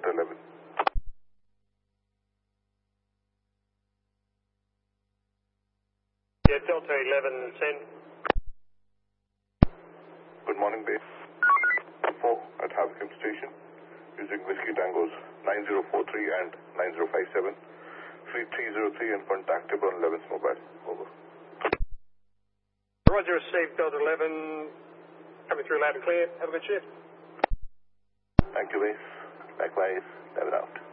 Delta 11. Yeah, Delta 11, send. Good morning, base. 4 at Havcam Station, using Whiskey Tangos 9043 and 9057. Fleet 303 and contactable on 11's mobile. Over. Roger, received Delta 11, coming through loud and clear. Have a good shift. Thank you, base. Likewise, 11 out.